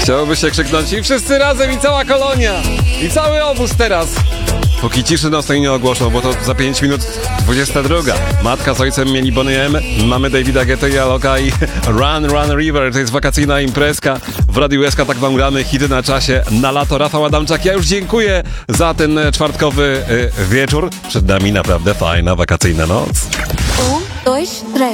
Chciałoby się krzyknąć i wszyscy razem, i cała kolonia, i cały obóz teraz. Póki ciszy nocnej nie ogłoszą, bo to za 5 minut 22. Matka z ojcem mieli Boney M, mamy Davida Guetta i Aloka i Run, Run River. To jest wakacyjna imprezka. W Radiu SK tak wam gramy, hity na czasie, na lato. Rafał Adamczak, ja już dziękuję za ten czwartkowy wieczór. Przed nami naprawdę fajna wakacyjna noc. 1, 2, 3.